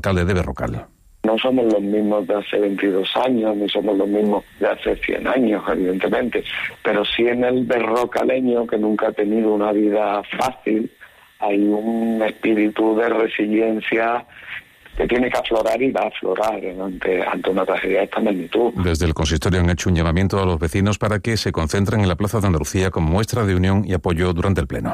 alcalde de Berrocal. No somos los mismos de hace 22 años, ni somos los mismos de hace 100 años, evidentemente, pero sí en el berrocaleño, que nunca ha tenido una vida fácil, hay un espíritu de resiliencia que tiene que aflorar y va a aflorar ante una tragedia de esta magnitud. Desde el consistorio han hecho un llamamiento a los vecinos para que se concentren en la Plaza de Andalucía como muestra de unión y apoyo durante el pleno.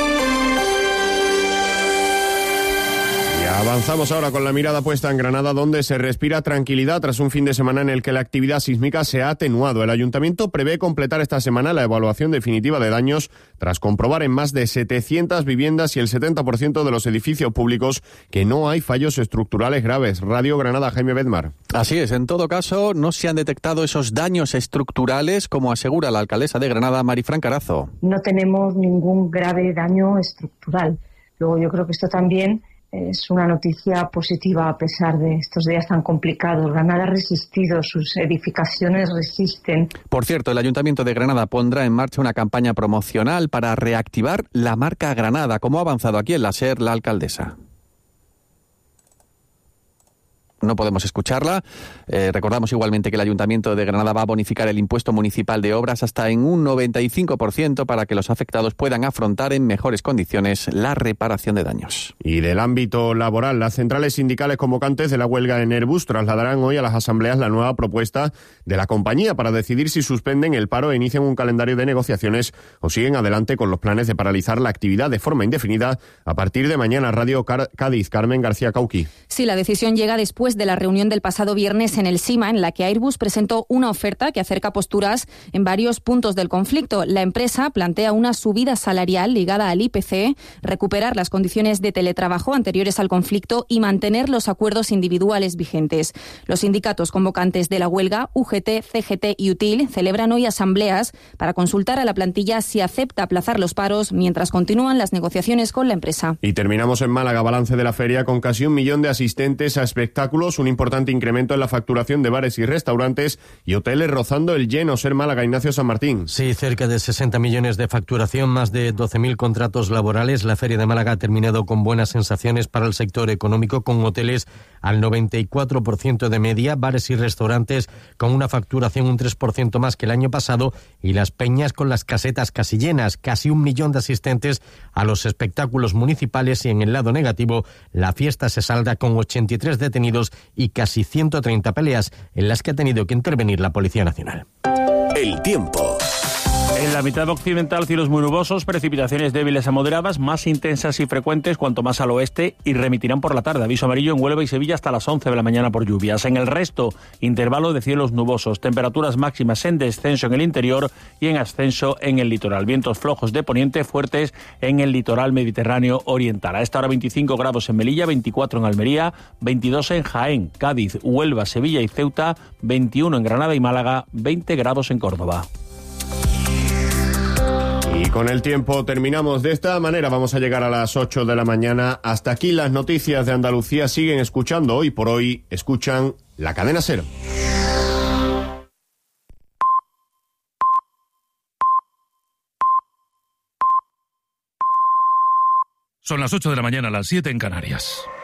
Avanzamos ahora con la mirada puesta en Granada, donde se respira tranquilidad tras un fin de semana en el que la actividad sísmica se ha atenuado. El ayuntamiento prevé completar esta semana la evaluación definitiva de daños tras comprobar en más de 700 viviendas y el 70% de los edificios públicos que no hay fallos estructurales graves. Radio Granada, Jaime Bedmar. Así es, en todo caso no se han detectado esos daños estructurales, como asegura la alcaldesa de Granada, Marifran Carazo. No tenemos ningún grave daño estructural. Luego yo creo que esto también es una noticia positiva a pesar de estos días tan complicados. Granada ha resistido, sus edificaciones resisten. Por cierto, el Ayuntamiento de Granada pondrá en marcha una campaña promocional para reactivar la marca Granada, como ha avanzado aquí en la SER la alcaldesa. No podemos escucharla. Recordamos igualmente que el Ayuntamiento de Granada va a bonificar el impuesto municipal de obras hasta en un 95% para que los afectados puedan afrontar en mejores condiciones la reparación de daños. Y del ámbito laboral, las centrales sindicales convocantes de la huelga en Airbus trasladarán hoy a las asambleas la nueva propuesta de la compañía para decidir si suspenden el paro e inician un calendario de negociaciones o siguen adelante con los planes de paralizar la actividad de forma indefinida a partir de mañana. Radio Cádiz, Carmen García Cauqui. Sí, la decisión llega después de la reunión del pasado viernes en el SIMA, en la que Airbus presentó una oferta que acerca posturas en varios puntos del conflicto. La empresa plantea una subida salarial ligada al IPC, recuperar las condiciones de teletrabajo anteriores al conflicto y mantener los acuerdos individuales vigentes. Los sindicatos convocantes de la huelga, UGT, CGT y UTIL, celebran hoy asambleas para consultar a la plantilla si acepta aplazar los paros mientras continúan las negociaciones con la empresa. Y terminamos en Málaga, balance de la feria con casi 1 millón de asistentes a espectáculos, un importante incremento en la facturación de bares y restaurantes y hoteles rozando el lleno. Ser Málaga, Ignacio San Martín. Sí, cerca de 60 millones de facturación, más de 12.000 contratos laborales. La Feria de Málaga ha terminado con buenas sensaciones para el sector económico, con hoteles al 94% de media, bares y restaurantes con una facturación un 3% más que el año pasado y las peñas con las casetas casi llenas, casi 1 millón de asistentes a los espectáculos municipales y en el lado negativo la fiesta se salda con 83 detenidos y casi 130 peleas en las que ha tenido que intervenir la Policía Nacional. El tiempo. En la mitad occidental, cielos muy nubosos, precipitaciones débiles a moderadas, más intensas y frecuentes cuanto más al oeste y remitirán por la tarde. Aviso amarillo en Huelva y Sevilla hasta las 11 de la mañana por lluvias. En el resto, intervalo de cielos nubosos, temperaturas máximas en descenso en el interior y en ascenso en el litoral. Vientos flojos de poniente fuertes en el litoral mediterráneo oriental. A esta hora 25 grados en Melilla, 24 en Almería, 22 en Jaén, Cádiz, Huelva, Sevilla y Ceuta, 21 en Granada y Málaga, 20 grados en Córdoba. Y con el tiempo terminamos de esta manera. Vamos a llegar a las 8 de la mañana. Hasta aquí las noticias de Andalucía. Siguen escuchando Hoy por Hoy. Escuchan la cadena SER. Son las 8 de la mañana, las 7 en Canarias.